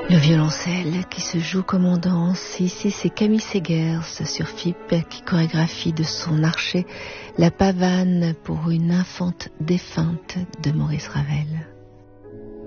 Le violoncelle qui se joue comme on danse. Ici, c'est Camille Segers sur FIP qui chorégraphie de son archet la pavane pour une infante défunte de Maurice Ravel.